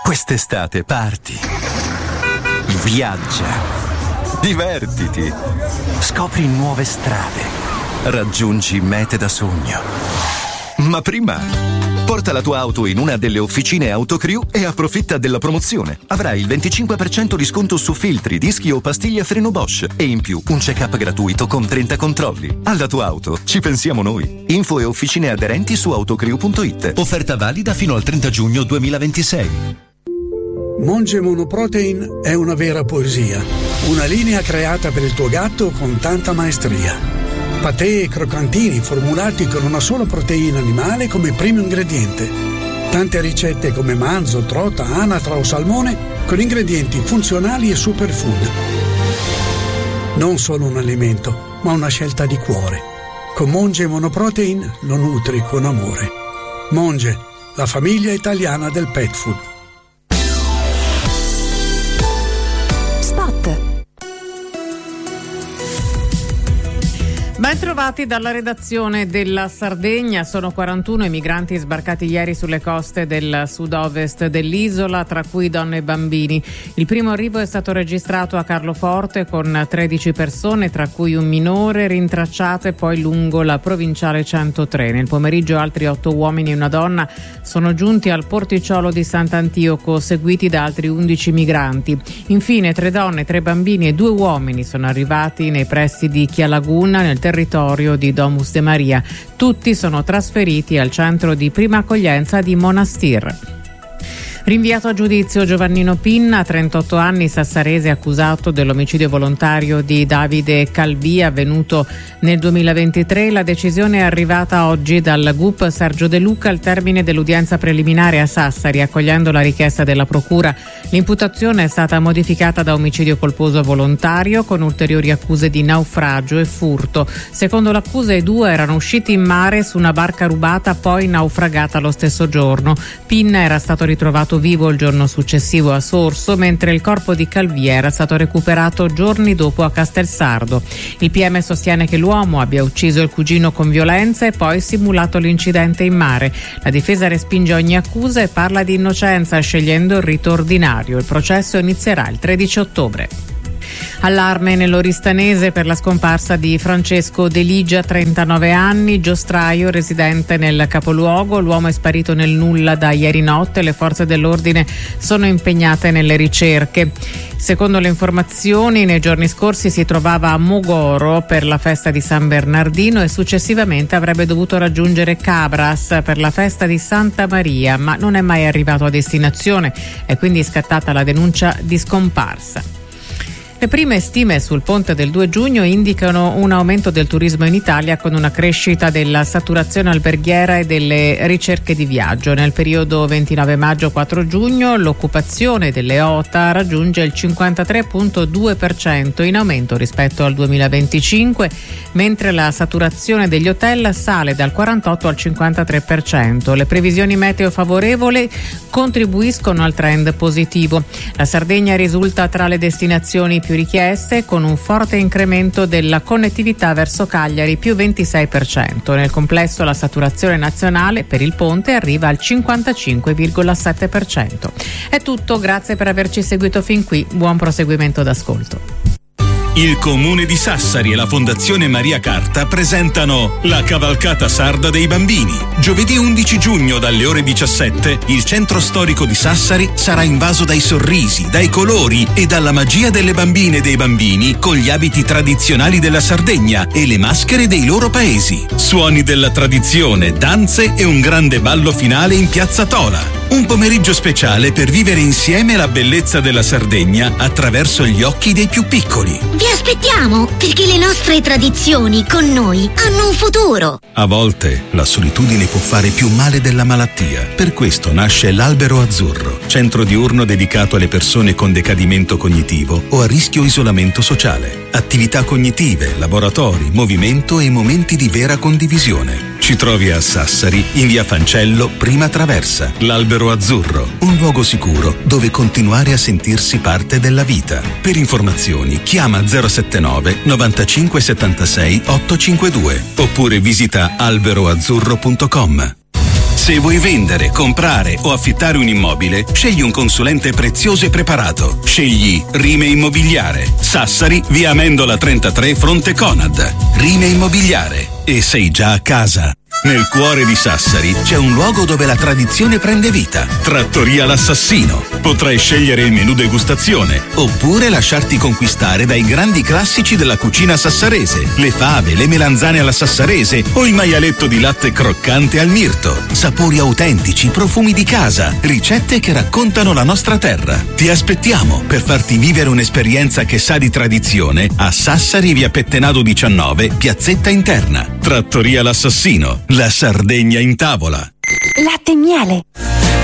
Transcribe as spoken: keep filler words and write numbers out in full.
Quest'estate parti, viaggia, divertiti, scopri nuove strade, raggiungi mete da sogno. Ma prima, porta la tua auto in una delle officine Autocrew e approfitta della promozione. Avrai il venticinque per cento di sconto su filtri, dischi o pastiglie a freno Bosch e in più un check-up gratuito con trenta controlli. Alla tua auto ci pensiamo noi. Info e officine aderenti su autocrew punto it. Offerta valida fino al trenta giugno duemilaventisei. Monge Monoprotein è una vera poesia, una linea creata per il tuo gatto con tanta maestria. Patè e croccantini formulati con una sola proteina animale come primo ingrediente. Tante ricette come manzo, trota, anatra o salmone con ingredienti funzionali e superfood. Non solo un alimento, ma una scelta di cuore. Con Monge Monoprotein lo nutri con amore. Monge, la famiglia italiana del pet food. Ben trovati dalla redazione della Sardegna. Sono quarantuno i migranti sbarcati ieri sulle coste del sud-ovest dell'isola, tra cui donne e bambini. Il primo arrivo è stato registrato a Carloforte con tredici persone, tra cui un minore, rintracciate poi lungo la provinciale centotré. Nel pomeriggio altri otto uomini e una donna sono giunti al porticciolo di Sant'Antioco, seguiti da altri undici migranti. Infine tre donne, tre bambini e due uomini sono arrivati nei pressi di Chialaguna, nel territorio di Domus de Maria. Tutti sono trasferiti al centro di prima accoglienza di Monastir. Rinviato a giudizio Giovannino Pinna, trentotto anni, sassarese, accusato dell'omicidio volontario di Davide Calvi avvenuto nel duemilaventitré. La decisione è arrivata oggi dal G U P Sergio De Luca al termine dell'udienza preliminare a Sassari. Accogliendo la richiesta della procura, l'imputazione è stata modificata da omicidio colposo volontario con ulteriori accuse di naufragio e furto. Secondo l'accusa i due erano usciti in mare su una barca rubata poi naufragata lo stesso giorno. Pinna era stato ritrovato vivo il giorno successivo a Sorso, mentre il corpo di Calvi era stato recuperato giorni dopo a Castelsardo. Il P M sostiene che l'uomo abbia ucciso il cugino con violenza e poi simulato l'incidente in mare. La difesa respinge ogni accusa e parla di innocenza, scegliendo il rito ordinario. Il processo inizierà il tredici ottobre. Allarme nell'Oristanese per la scomparsa di Francesco De Ligia, trentanove anni, giostraio residente nel capoluogo. L'uomo è sparito nel nulla da ieri notte. Le forze dell'ordine sono impegnate nelle ricerche. Secondo le informazioni, nei giorni scorsi si trovava a Mogoro per la festa di San Bernardino e successivamente avrebbe dovuto raggiungere Cabras per la festa di Santa Maria, ma non è mai arrivato a destinazione. È quindi scattata la denuncia di scomparsa. Le prime stime sul ponte del due giugno indicano un aumento del turismo in Italia con una crescita della saturazione alberghiera e delle ricerche di viaggio. Nel periodo ventinove maggio quattro giugno l'occupazione delle O T A raggiunge il cinquantatré virgola due per cento, in aumento rispetto al duemilaventicinque, mentre la saturazione degli hotel sale dal quarantotto al cinquantatré per cento. Le previsioni meteo favorevoli contribuiscono al trend positivo. La Sardegna risulta tra le destinazioni più richieste, con un forte incremento della connettività verso Cagliari, più ventisei per cento. Nel complesso la saturazione nazionale per il ponte arriva al cinquantacinque virgola sette per cento. È tutto, grazie per averci seguito fin qui, buon proseguimento d'ascolto. Il Comune di Sassari e la Fondazione Maria Carta presentano la Cavalcata Sarda dei Bambini. Giovedì undici giugno dalle ore diciassette il centro storico di Sassari sarà invaso dai sorrisi, dai colori e dalla magia delle bambine e dei bambini con gli abiti tradizionali della Sardegna e le maschere dei loro paesi. Suoni della tradizione, danze e un grande ballo finale in Piazza Tola. Un pomeriggio speciale per vivere insieme la bellezza della Sardegna attraverso gli occhi dei più piccoli. Vi aspettiamo, perché le nostre tradizioni con noi hanno un futuro. A volte la solitudine può fare più male della malattia. Per questo nasce l'Albero Azzurro, centro diurno dedicato alle persone con decadimento cognitivo o a rischio isolamento sociale. Attività cognitive, laboratori, movimento e momenti di vera condivisione. Ci trovi a Sassari, in via Fancello, prima traversa. L'Albero Azzurro, un luogo sicuro dove continuare a sentirsi parte della vita. Per informazioni chiama zero sette nove novantacinque settantasei ottocentocinquantadue oppure visita alberoazzurro punto com. Se vuoi vendere, comprare o affittare un immobile, scegli un consulente prezioso e preparato. Scegli Rime Immobiliare. Sassari, via Amendola trentatré, fronte Conad. Rime Immobiliare. E sei già a casa. Nel cuore di Sassari c'è un luogo dove la tradizione prende vita. Trattoria L'Assassino. Potrai scegliere il menù degustazione oppure lasciarti conquistare dai grandi classici della cucina sassarese. Le fave, le melanzane alla sassarese o il maialetto di latte croccante al mirto. Sapori autentici, profumi di casa, ricette che raccontano la nostra terra. Ti aspettiamo per farti vivere un'esperienza che sa di tradizione a Sassari, via Pettenado diciannove, piazzetta interna. Trattoria L'Assassino. La Sardegna in tavola. Latte e miele.